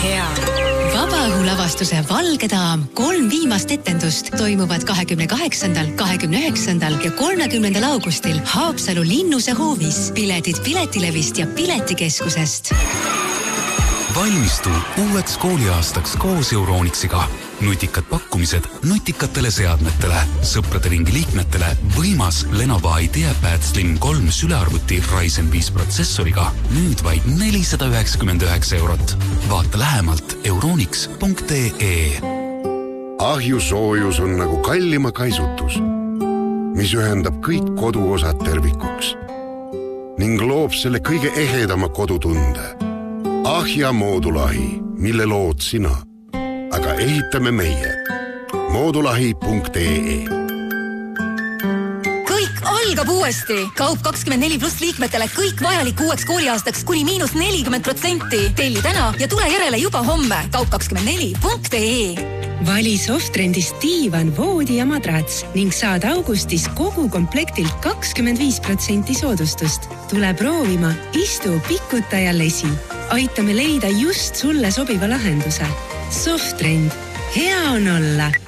hea. Vabaõhulavastuse Valge daam 3 viimast etendust toimuvad 28., 29. ja 30. augustil Haapsalu Linnuse hoovis. Piletid Piletilevist ja Piletikeskusest. Valmistu uueks kooliaastaks koos Euronixiga. Nutikad pakkumised nutikatele seadmetele, sõprade ringi liikmetele, võimas Lenovo IdeaPad Slim 3 sülearvuti Ryzen 5 protsessoriga. Nüüd vaid 499 €. Vaata lähemalt euronix.ee. Ahjusoojus on nagu kallima kaisutus, mis ühendab kõik koduosad tervikuks ning loob selle kõige ehedama kodutunde. Ahja moodulahi, mille lood sina, aga ehitame meie. Moodulahi.ee. Kõik algab uuesti. Kaup 24+ liikmetele kõik vajalik uueks kooliaastaks kuni -40%. Telli täna ja tule järele juba homme. Kaup24.ee. Vali Softrendist diivan, voodi ja madrats ning saad augustis kogu komplektilt 25% soodustust. Tule proovima, istu, pikuta ja lesi. Aitame leida just sulle sobiva lahenduse. Softrend. Hea on olla.